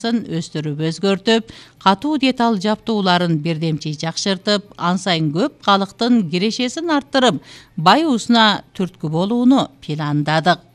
өстүрүп өзгөртүп, катуу деталь жаптууларын бирдемчи жакшыртып, ан сайын көп калктын кирешесин арттырып, бай уусуна түрткү болууну пландадык.